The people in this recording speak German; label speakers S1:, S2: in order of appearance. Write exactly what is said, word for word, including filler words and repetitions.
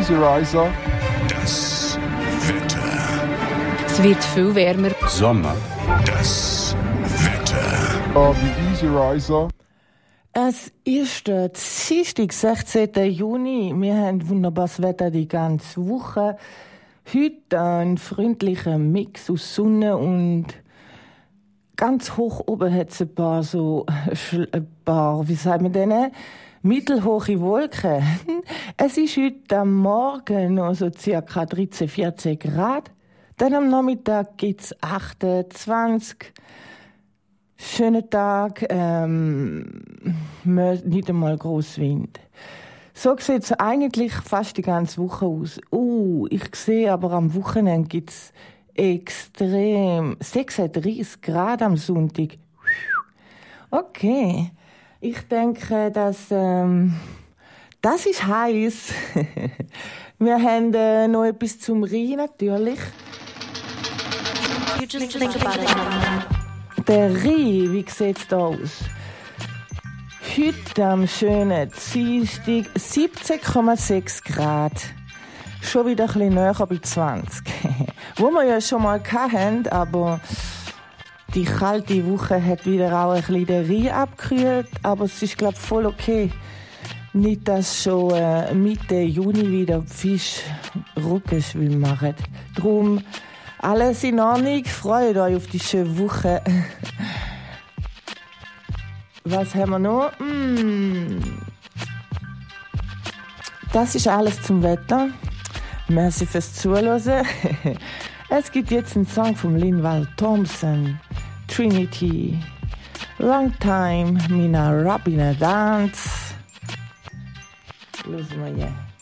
S1: Easy Riser.
S2: Das Wetter.
S3: Es wird viel wärmer.
S2: Sommer. Das Wetter.
S1: Oh, wie Easy Riser.
S4: Es ist der Dienstag, sechzehnten Juni. Wir haben wunderbares Wetter die ganze Woche. Heute ein freundlicher Mix aus Sonne und ganz hoch oben hat es ein paar so, ein paar, wie sagt man denn, mittelhohe Wolken. Es ist heute am Morgen noch so circa dreizehn, vierzehn Grad. Dann am Nachmittag gibt's achtundzwanzig. Schöner Tag, ähm, nicht einmal gross Wind. So sieht es eigentlich fast die ganze Woche aus. Uh, ich sehe aber am Wochenende gibt's extrem sechsunddreißig Grad am Sonntag. Okay, ich denke, dass ähm, das ist heiß. Wir haben äh, noch etwas zum Rhein natürlich.
S3: You just think about it.
S4: Der Rhein, wie sieht's da aus? Heute am schönen Dienstag siebzehn Komma sechs Grad. Schon wieder ein bisschen näher bei zwanzig. Wo wir ja schon mal hatten, aber die kalte Woche hat wieder auch ein bisschen den Rhein abgekühlt. Aber es ist, glaube ich, voll okay. Nicht, dass schon äh, Mitte Juni wieder Fisch Rückenschwimmen machen. Drum alles in Ordnung. Freut euch auf die schöne Woche. Was haben wir noch? Mm. Das ist alles zum Wetter. Merci fürs Zuhören. Es gibt jetzt einen Song von Linval Thompson, Trinity. Long time, mina Robin dance. Hören wir jetzt.